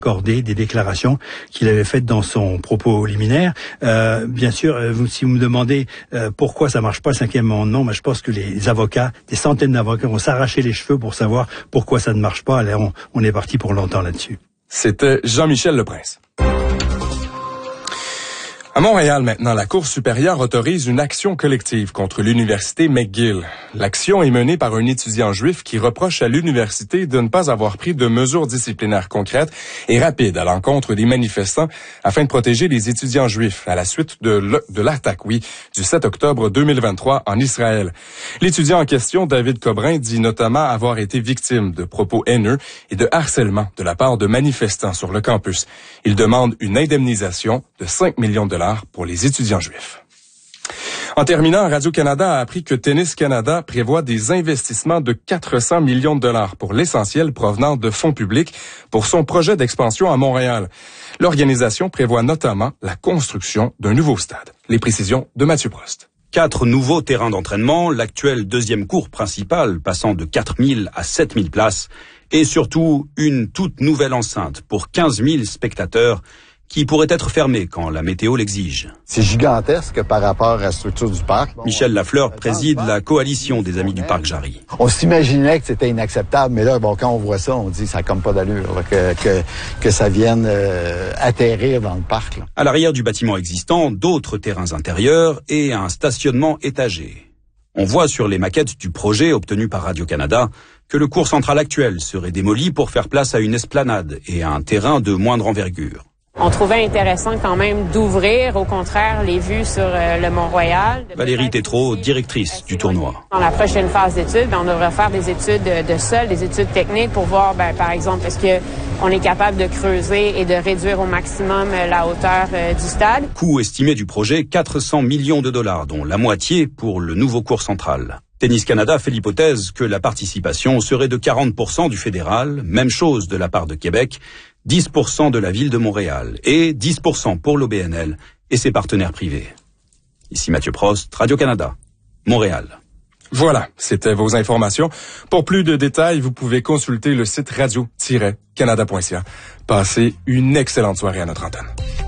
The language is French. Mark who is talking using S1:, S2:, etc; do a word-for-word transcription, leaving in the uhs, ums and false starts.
S1: accordé des déclarations qu'il avait faites dans son propos liminaire. Euh, bien sûr, vous, si vous me demandez euh, pourquoi ça marche pas le cinquième amendement, ben, je pense que les avocats, des centaines d'avocats vont s'arracher les cheveux pour savoir pourquoi ça ne marche pas. Alors on, on est parti pour longtemps là-dessus.
S2: C'était Jean-Michel Leprince. À Montréal, maintenant, la Cour supérieure autorise une action collective contre l'université McGill. L'action est menée par un étudiant juif qui reproche à l'université de ne pas avoir pris de mesures disciplinaires concrètes et rapides à l'encontre des manifestants afin de protéger les étudiants juifs à la suite de, de l'attaque, oui, du sept octobre deux mille vingt-trois en Israël. L'étudiant en question, David Cobrin, dit notamment avoir été victime de propos haineux et de harcèlement de la part de manifestants sur le campus. Il demande une indemnisation de cinq millions de dollars pour les étudiants juifs. En terminant, Radio-Canada a appris que Tennis Canada prévoit des investissements de quatre cents millions de dollars pour l'essentiel provenant de fonds publics pour son projet d'expansion à Montréal. L'organisation prévoit notamment la construction d'un nouveau stade. Les précisions de Mathieu Prost.
S3: Quatre nouveaux terrains d'entraînement, l'actuelle deuxième cour principale passant de quatre mille à sept mille places et surtout une toute nouvelle enceinte pour quinze mille spectateurs qui pourrait être fermé quand la météo l'exige.
S4: C'est gigantesque par rapport à la structure du parc.
S3: Michel Lafleur préside la coalition des Amis du Parc Jarry.
S4: On s'imaginait que c'était inacceptable, mais là, bon, quand on voit ça, on dit que ça n'a comme pas d'allure, là, que, que, que ça vienne euh, atterrir dans le parc. Là.
S3: À l'arrière du bâtiment existant, d'autres terrains intérieurs et un stationnement étagé. On voit sur les maquettes du projet obtenu par Radio-Canada que le court central actuel serait démoli pour faire place à une esplanade et à un terrain de moindre envergure.
S5: On trouvait intéressant quand même d'ouvrir, au contraire, les vues sur euh, le Mont-Royal.
S3: Valérie Tétrault, directrice du tournoi.
S5: Dans la prochaine phase d'études, ben, on devrait faire des études de, de sol, des études techniques pour voir, ben, par exemple, est-ce qu'on est capable de creuser et de réduire au maximum la hauteur euh, du stade.
S3: Coût estimé du projet, quatre cents millions de dollars, dont la moitié pour le nouveau court central. Tennis Canada fait l'hypothèse que la participation serait de quarante pour cent du fédéral, même chose de la part de Québec, dix pour cent de la ville de Montréal et dix pour cent pour l'O B N L et ses partenaires privés. Ici Mathieu Prost, Radio-Canada, Montréal.
S2: Voilà, c'était vos informations. Pour plus de détails, vous pouvez consulter le site radio tiret canada point c a. Passez une excellente soirée à notre antenne.